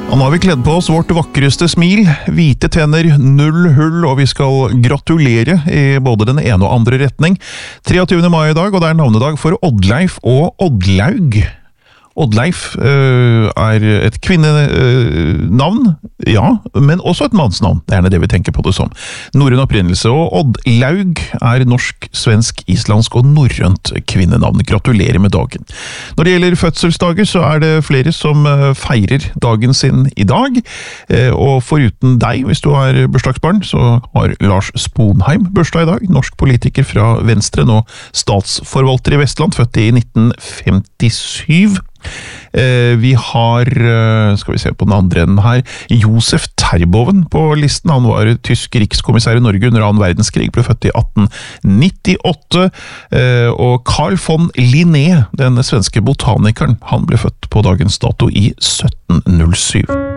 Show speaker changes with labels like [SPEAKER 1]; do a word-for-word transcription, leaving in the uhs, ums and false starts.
[SPEAKER 1] Nå har vi kledd på oss vårt vakreste smil, hvite tenner, null hull, og vi skal gratulere i både den ene og andre retning. treogtyvende mai i dag, og det er navnedag for Oddleif og Oddlaug. Oddleif øh, er et kvinnenavn, øh, ja, men også et mannsnavn. Det er gjerne det vi tenker på det som. Norrøn opprinnelse, og Oddlaug er norsk, svensk, islandsk og norrønt kvinnenavn. Gratulerer med dagen. Når det gjelder fødselsdager, så er det flere som feirer dagen sin i dag. Og foruten deg, hvis du er bursdagsbarn, så har Lars Sponheim bursdag i dag. Norsk politiker fra Venstre, nå statsforvalter i Vestland, født i nitten femtisyv. Eh, vi har, skal vi se på den andre enden her, Josef Terboven på listen. Han var tysk rikskommissær i Norge under annen verdenskrig, ble født i atten nittiåtte, eh, og Carl von Linné, den svenske botanikeren, han ble født på dagens dato i sytten null syv.